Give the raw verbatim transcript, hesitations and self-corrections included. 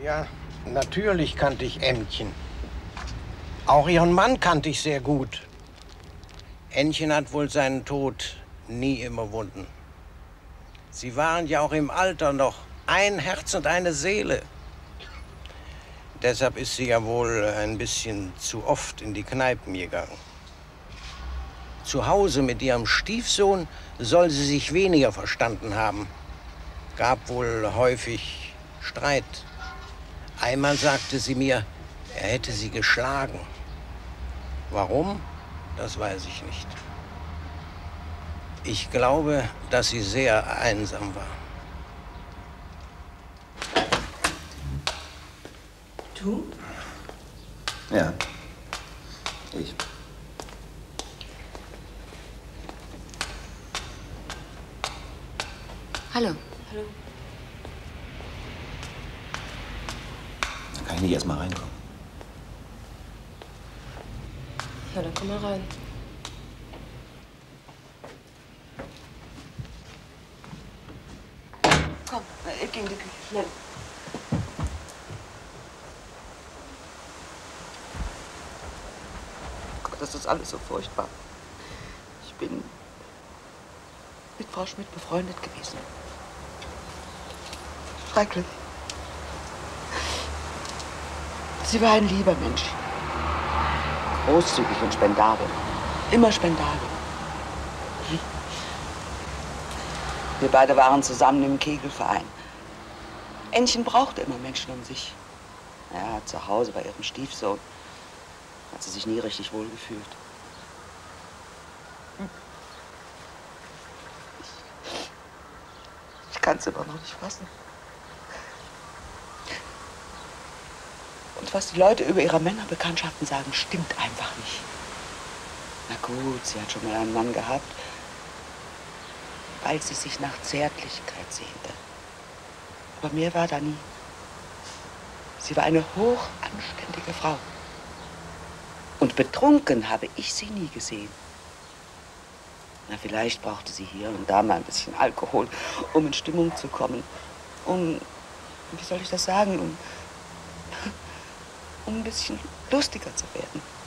Ja, natürlich kannte ich Ännchen. Auch ihren Mann kannte ich sehr gut. Ännchen hat wohl seinen Tod nie überwunden. Sie waren ja auch im Alter noch ein Herz und eine Seele. Deshalb ist sie ja wohl ein bisschen zu oft in die Kneipen gegangen. Zu Hause mit ihrem Stiefsohn soll sie sich weniger verstanden haben. Gab wohl häufig Streit. Einmal sagte sie mir, er hätte sie geschlagen. Warum? Das weiß ich nicht. Ich glaube, dass sie sehr einsam war. Du? Ja, ich. Hallo. Hallo. Dann kann ich nicht erst mal reinkommen. Ja, dann komm mal rein. Komm, ich geh in die Küche. Schnell. Gott, das ist alles so furchtbar. Ich bin mit Frau Schmidt befreundet gewesen. Schrecklich. Sie war ein lieber Mensch. Großzügig und spendabel. Immer spendabel. Wir beide waren zusammen im Kegelverein. Ännchen brauchte immer Menschen um sich. Ja, zu Hause bei ihrem Stiefsohn hat sie sich nie richtig wohlgefühlt. Ich, ich kann es immer noch nicht fassen. Und was die Leute über ihre Männerbekanntschaften sagen, stimmt einfach nicht. Na gut, sie hat schon mal einen Mann gehabt, weil sie sich nach Zärtlichkeit sehnte. Aber mehr war da nie. Sie war eine hochanständige Frau. Und betrunken habe ich sie nie gesehen. Na, vielleicht brauchte sie hier und da mal ein bisschen Alkohol, um in Stimmung zu kommen. Um, wie soll ich das sagen, um, um ein bisschen lustiger zu werden.